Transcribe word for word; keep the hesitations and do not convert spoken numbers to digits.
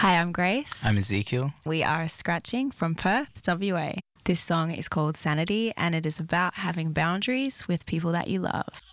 Hi, I'm Grace. I'm Ezekiel. We are Scratching from Perth, W A. This song is called Sanity, and it is about having boundaries with people that you love.